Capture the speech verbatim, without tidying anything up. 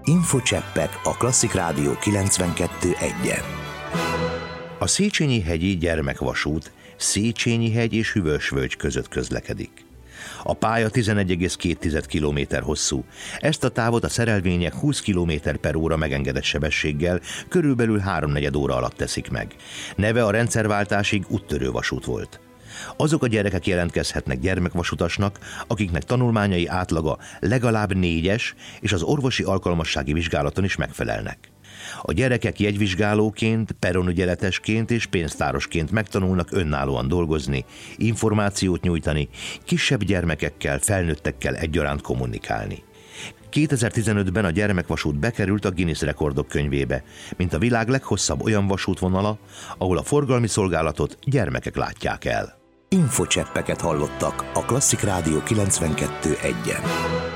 Infocseppek a Klasszik Rádió kilencvenkettő egyen. A Széchenyi-hegyi gyermekvasút Széchenyi-hegy és Hűvös-völgy között közlekedik. A pálya tizenegy egész két kilométer hosszú. Ezt a távot a szerelvények húsz kilométer per óra megengedett sebességgel körülbelül háromnegyed óra alatt teszik meg. Neve a rendszerváltásig úttörő vasút volt. Azok a gyerekek jelentkezhetnek gyermekvasutasnak, akiknek tanulmányai átlaga legalább négyes, és az orvosi alkalmassági vizsgálaton is megfelelnek. A gyerekek jegyvizsgálóként, peronügyeletesként és pénztárosként megtanulnak önállóan dolgozni, információt nyújtani, kisebb gyermekekkel, felnőttekkel egyaránt kommunikálni. kétezer-tizenötben a gyermekvasút bekerült a Guinness Rekordok könyvébe, mint a világ leghosszabb olyan vasútvonala, ahol a forgalmi szolgálatot gyermekek látják el. Infocseppeket hallottak a Klasszik Rádió kilencvenkettő egyen.